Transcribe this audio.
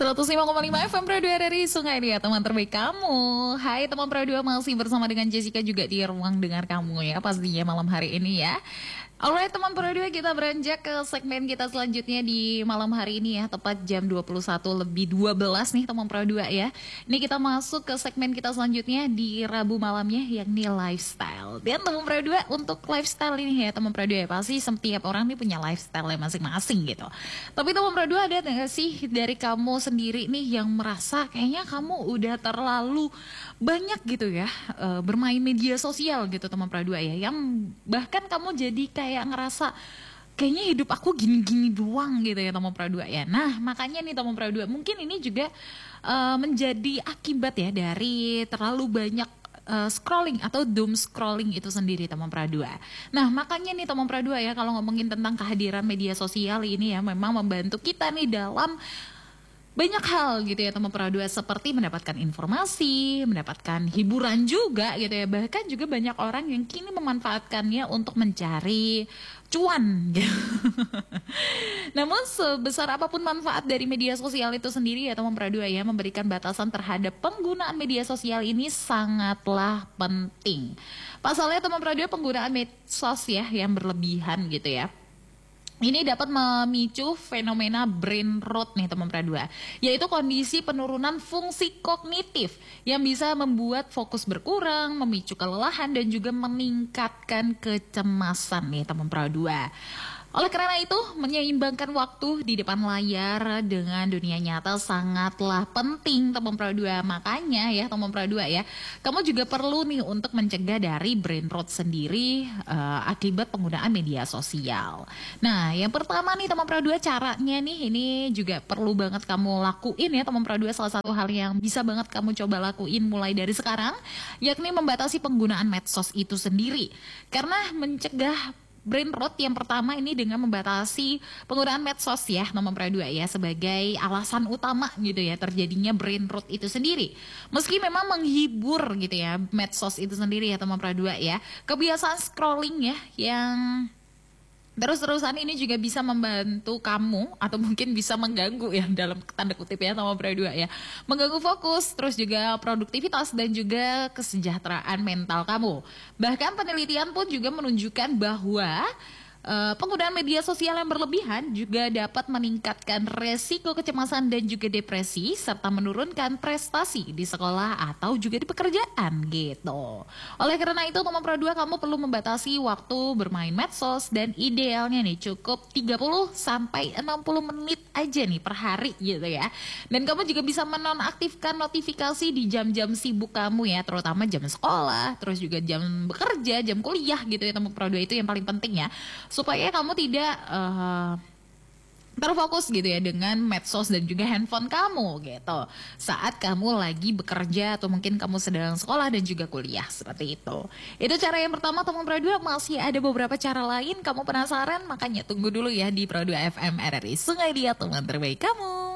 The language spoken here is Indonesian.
105,5 FM Pro 2 dari Sungai Dia, teman terbaik kamu. Hai teman Pro 2, masih bersama dengan Jessica juga di ruang dengar kamu ya, pastinya malam hari ini ya. Alright teman Pro 2, kita beranjak ke segmen kita selanjutnya di malam hari ini ya, tepat jam 21:12 nih teman Pro 2 ya. Ini kita masuk ke segmen kita selanjutnya di Rabu malamnya, yakni lifestyle. Dan teman Pro 2, untuk lifestyle ini ya teman Pro 2 ya, pasti setiap orang nih punya lifestyle masing-masing gitu. Tapi teman Pro 2, ada nggak sih dari kamu sendiri nih yang merasa kayaknya kamu udah terlalu banyak gitu ya bermain media sosial gitu teman Pro 2 ya, yang bahkan kamu jadi kayak ngerasa kayaknya hidup aku gini-gini doang gitu ya teman Pro 2 ya. Nah makanya nih teman Pro 2, mungkin ini juga menjadi akibat ya dari terlalu banyak scrolling atau doom scrolling itu sendiri teman Pro 2. Nah makanya nih teman Pro 2 ya, kalau ngomongin tentang kehadiran media sosial ini ya, memang membantu kita nih dalam banyak hal gitu ya teman Pro 2, seperti mendapatkan informasi, mendapatkan hiburan juga gitu ya. Bahkan juga banyak orang yang kini memanfaatkannya untuk mencari cuan gitu. Namun sebesar apapun manfaat dari media sosial itu sendiri ya teman Pro 2 ya, memberikan batasan terhadap penggunaan media sosial ini sangatlah penting. Pasalnya teman Pro 2, penggunaan medsos ya yang berlebihan gitu ya, ini dapat memicu fenomena brain rot nih teman Pro 2, yaitu kondisi penurunan fungsi kognitif yang bisa membuat fokus berkurang, memicu kelelahan dan juga meningkatkan kecemasan nih teman Pro 2. Oleh karena itu, menyeimbangkan waktu di depan layar dengan dunia nyata sangatlah penting teman Pro 2. Makanya ya teman Pro 2 ya, kamu juga perlu nih untuk mencegah dari brain rot sendiri akibat penggunaan media sosial. Nah yang pertama nih teman Pro 2, caranya nih ini juga perlu banget kamu lakuin ya teman Pro 2. Salah satu hal yang bisa banget kamu coba lakuin mulai dari sekarang, yakni membatasi penggunaan medsos itu sendiri. Karena mencegah brain rot yang pertama ini dengan membatasi penggunaan medsos ya teman Pro 2 ya, sebagai alasan utama gitu ya terjadinya brain rot itu sendiri. Meski memang menghibur gitu ya medsos itu sendiri ya teman Pro 2 ya, kebiasaan scrolling ya yang terus-terusan ini juga bisa membantu kamu atau mungkin bisa mengganggu ya dalam tanda kutip ya teman Pro 2 ya, mengganggu fokus, terus juga produktivitas dan juga kesejahteraan mental kamu. Bahkan penelitian pun juga menunjukkan bahwa penggunaan media sosial yang berlebihan juga dapat meningkatkan resiko kecemasan dan juga depresi, serta menurunkan prestasi di sekolah atau juga di pekerjaan gitu. Oleh karena itu teman Pro 2, kamu perlu membatasi waktu bermain medsos, dan idealnya nih cukup 30-60 menit aja nih per hari gitu ya. Dan kamu juga bisa menonaktifkan notifikasi di jam-jam sibuk kamu ya, terutama jam sekolah, terus juga jam bekerja, jam kuliah gitu ya teman Pro 2, itu yang paling penting ya, supaya kamu tidak terfokus gitu ya dengan medsos dan juga handphone kamu gitu saat kamu lagi bekerja atau mungkin kamu sedang sekolah dan juga kuliah, seperti itu. Itu cara yang pertama teman Pro 2. Masih ada beberapa cara lain, kamu penasaran? Makanya tunggu dulu ya di Pro 2 FM RRI Sungai Dia, teman terbaik kamu.